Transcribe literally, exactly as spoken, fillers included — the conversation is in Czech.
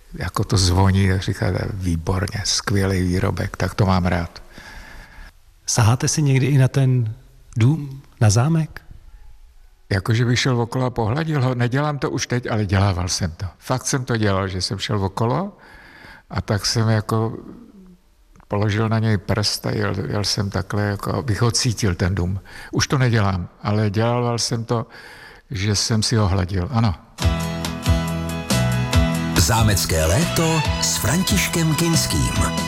jako to zvoní, tak říkáte, výborně, skvělý výrobek, tak to mám rád. Saháte si někdy i na ten dům, na zámek? Jakože bych šel okolo a pohladil ho. Nedělám to už teď, ale dělával jsem to. Fakt jsem to dělal, že jsem šel okolo a tak jsem jako položil na něj prst a jel, jel jsem takhle, jako abych ho cítil, ten dům. Už to nedělám, ale dělával jsem to, že jsem si ho hladil, ano. Zámecké léto s Františkem Kinským.